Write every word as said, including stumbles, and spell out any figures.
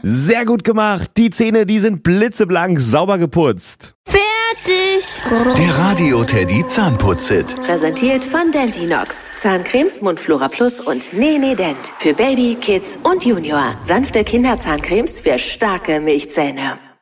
Sehr gut gemacht. Die Zähne, die sind blitzeblank sauber geputzt. Fertig. Der Radio Teddy Zahnputz-Hit. Präsentiert von Dentinox. Zahncremes Mundflora Plus und Nene Dent. Für Baby, Kids und Junior. Sanfte Kinderzahncremes für starke Milchzähne.